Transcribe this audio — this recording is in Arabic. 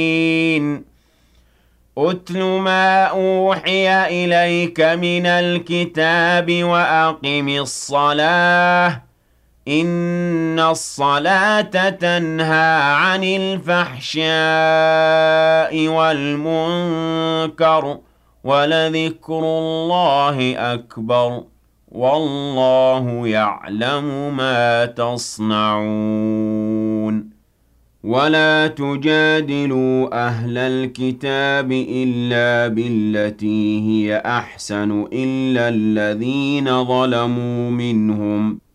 أُتْلُ مَا أُوحِيَ إِلَيْكَ مِنَ الْكِتَابِ وَأَقِمِ الصَّلَاةَ ۖ إِنَّ الصَّلَاةَ تَنْهَىٰ عَنِ الْفَحْشَاءِ وَالْمُنكَرِ ۚ وَلَذِكْرُ اللَّهِ أَكْبَرُ ۗ وَاللَّهُ يَعْلَمُ مَا تَصْنَعُونَ وَلَا تُجَادِلُوا أَهْلَ الْكِتَابِ إِلَّا بِالَّتِي هِيَ أَحْسَنُ إِلَّا الَّذِينَ ظَلَمُوا مِنْهُمْ